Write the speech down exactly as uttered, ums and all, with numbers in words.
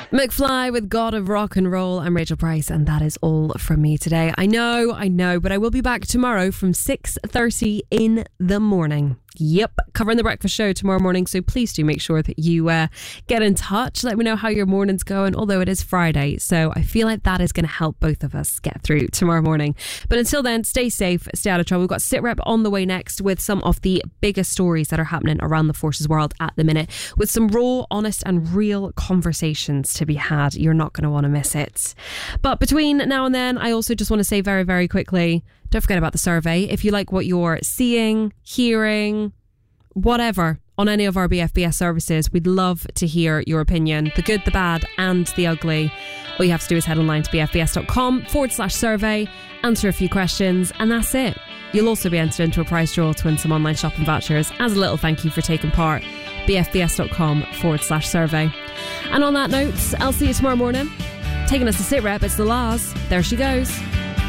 McFly with God of Rock and Roll. I'm Rachel Price, and that is all from me today. I know, I know, but I will be back tomorrow from six thirty in the morning. Yep, covering the breakfast show tomorrow morning, so please do make sure that you uh, get in touch. Let me know how your morning's going, although it is Friday, so I feel like that is going to help both of us get through tomorrow morning. But until then, stay safe, stay out of trouble. We've got SitRep on the way next with some of the biggest stories that are happening around the Forces world at the minute, with some raw, honest and real conversations to be had. You're not going to want to miss it. But between now and then, I also just want to say very, very quickly, don't forget about the survey. If you like what you're seeing, hearing, whatever, on any of our B F B S services, we'd love to hear your opinion. The good, the bad and the ugly. All you have to do is head online to bfbs.com forward slash survey, answer a few questions, and that's it. You'll also be entered into a prize draw to win some online shopping vouchers as a little thank you for taking part. bfbs.com forward slash survey. And on that note, I'll see you tomorrow morning. Taking us to SitRep, it's the Laws. There she goes.